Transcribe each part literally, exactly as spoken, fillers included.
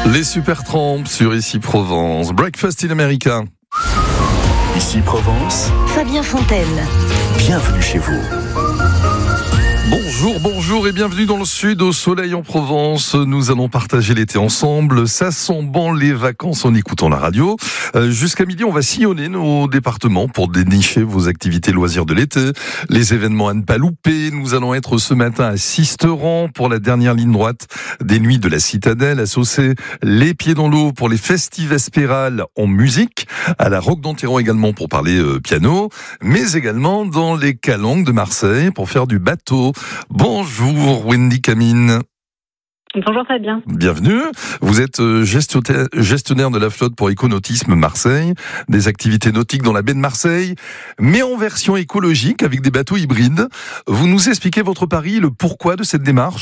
Les Supertramps sur Ici Provence. Breakfast in America. Ici Provence. Fabien Fontaine. Bienvenue chez vous. Bonjour, bonjour et bienvenue dans le sud, au soleil en Provence. Nous allons partager l'été ensemble. Ça sent bon les vacances en écoutant la radio. Euh, jusqu'à midi, on va sillonner nos départements pour dénicher vos activités loisirs de l'été, les événements à ne pas louper. Nous allons être ce matin à Sisteron pour la dernière ligne droite des Nuits de la Citadelle, à Saucé, les pieds dans l'eau pour les festives espérales en musique, à la Roque d'Enterron également pour parler euh, piano, mais également dans les Calanques de Marseille pour faire du bateau. Bonjour Wendy Camine. Bonjour Fabien. Bienvenue. Vous êtes gestionnaire de la flotte pour Éconautisme Marseille, des activités nautiques dans la baie de Marseille, mais en version écologique avec des bateaux hybrides. Vous nous expliquez votre pari, le pourquoi de cette démarche ?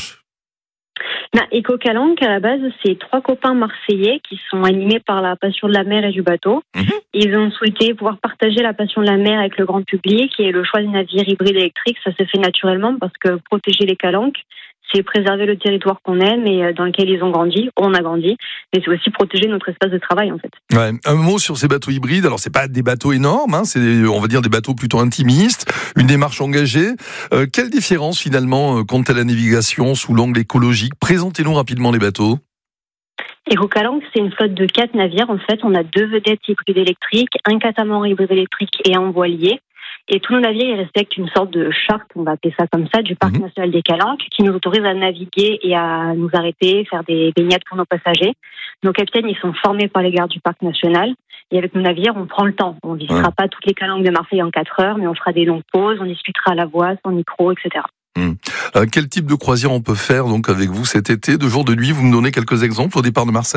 Ben, Éco-Calanques, à la base, c'est trois copains marseillais qui sont animés par la passion de la mer et du bateau. Mmh. Ils ont souhaité pouvoir partager la passion de la mer avec le grand public et le choix des navires hybrides électriques, ça se fait naturellement parce que protéger les calanques, c'est préserver le territoire qu'on aime et dans lequel ils ont grandi, on a grandi, mais c'est aussi protéger notre espace de travail en fait. Ouais, un mot sur ces bateaux hybrides. Alors c'est pas des bateaux énormes, hein, c'est on va dire des bateaux plutôt intimistes, une démarche engagée. Euh, quelle différence finalement quant à la navigation sous l'angle écologique ? Présentez-nous rapidement les bateaux. Éco-Calanques, c'est une flotte de quatre navires. En fait, on a deux vedettes hybrides électriques, un catamaran hybride électrique et un voilier. Et tous nos navires, ils respectent une sorte de charte, on va appeler ça comme ça, du Parc mmh. national des Calanques, qui nous autorise à naviguer et à nous arrêter, faire des baignades pour nos passagers. Nos capitaines, ils sont formés par les gardes du Parc national. Et avec nos navires, on prend le temps. On ne visitera ouais. pas toutes les Calanques de Marseille en quatre heures, mais on fera des longues pauses, on discutera à la voix, sans micro, et cetera. Mmh. Euh, quel type de croisière on peut faire donc avec vous cet été, de jour, de nuit ? Vous me donnez quelques exemples au départ de Marseille ?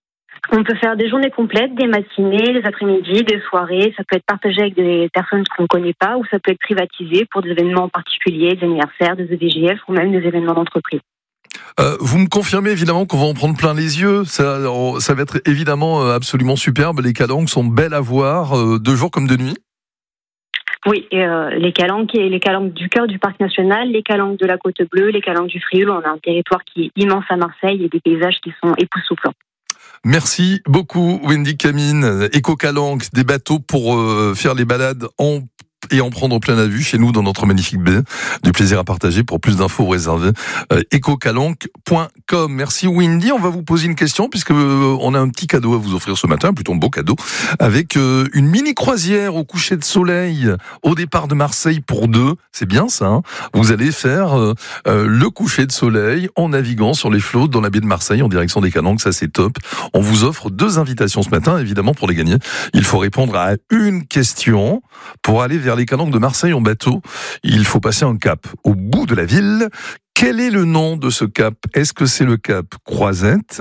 On peut faire des journées complètes, des matinées, des après-midi, des soirées. Ça peut être partagé avec des personnes qu'on ne connaît pas ou ça peut être privatisé pour des événements particuliers, des anniversaires, des E D J F ou même des événements d'entreprise. Euh, vous me confirmez évidemment qu'on va en prendre plein les yeux. Ça, ça va être évidemment absolument superbe. Les calanques sont belles à voir, euh, de jour comme de nuit. Oui, et euh, les calanques et les calanques du cœur du parc national, les calanques de la Côte Bleue, les calanques du Frioul. On a un territoire qui est immense à Marseille et des paysages qui sont époustouflants. Merci beaucoup Wendy Camine. Éco-Calanques, des bateaux pour euh, faire les balades en et en prendre plein la vue chez nous dans notre magnifique baie. Du plaisir à partager. Pour plus d'infos réservez euh, éco-calanques point com. Merci Wendy. On va vous poser une question puisque euh, on a un petit cadeau à vous offrir ce matin, plutôt un beau cadeau, avec euh, une mini croisière au coucher de soleil au départ de Marseille pour deux. C'est bien ça. Hein, vous allez faire euh, euh, le coucher de soleil en naviguant sur les flots dans la baie de Marseille en direction des Calanques. Ça c'est top. On vous offre deux invitations ce matin. Évidemment pour les gagner, il faut répondre à une question pour aller vers les Calanques de Marseille en bateau. Il faut passer un cap au bout de la ville. Quel est le nom de ce cap ? Est-ce que c'est le cap Croisette ?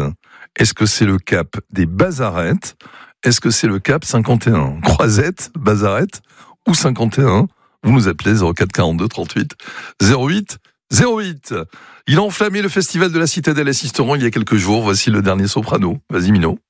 Est-ce que c'est le cap des Bazarettes ? Est-ce que c'est le cap cinquante et un ? Croisette, Bazarette ou cinquante et un ? Vous nous appelez zéro quatre quarante-deux trente-huit zéro huit zéro huit. Il a enflammé le festival de la Citadelle à Sisteron il y a quelques jours. Voici le dernier soprano. Vas-y Mino.